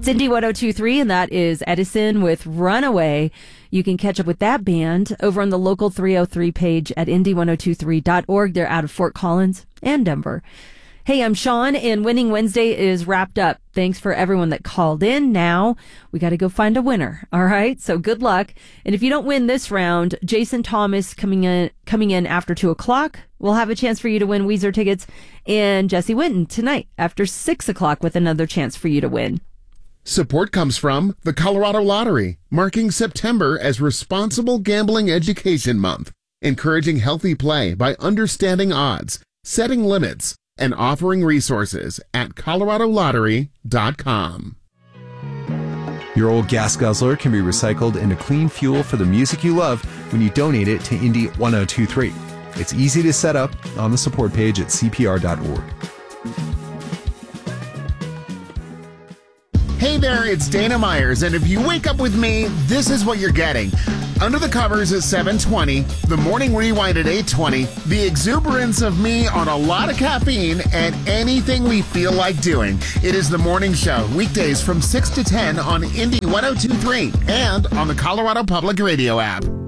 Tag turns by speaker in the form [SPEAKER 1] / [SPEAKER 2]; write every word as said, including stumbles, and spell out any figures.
[SPEAKER 1] It's Indy one oh two point three, and that is Edison with Runaway. You can catch up with that band over on the Local three oh three page at indy ten twenty-three dot org. They're out of Fort Collins and Denver. Hey, I'm Sean, and Winning Wednesday is wrapped up. Thanks for everyone that called in. Now we got to go find a winner. All right. So good luck. And if you don't win this round, Jason Thomas coming in, coming in after two o'clock. We'll have a chance for you to win Weezer tickets, and Jesse Winton tonight after six o'clock with another chance for you to win.
[SPEAKER 2] Support comes from the Colorado Lottery, marking September as Responsible Gambling Education Month, encouraging healthy play by understanding odds, setting limits, and offering resources at colorado lottery dot com.
[SPEAKER 3] Your old gas guzzler can be recycled into clean fuel for the music you love when you donate it to Indy ten twenty-three. It's easy to set up on the support page at c p r dot org.
[SPEAKER 2] Hey there, it's Dana Myers, and if you wake up with me, this is what you're getting. Under the Covers at seven twenty, the Morning Rewind at eight twenty, the exuberance of me on a lot of caffeine, and anything we feel like doing. It is The Morning Show, weekdays from six to ten on Indy ten twenty-three and on the Colorado Public Radio app.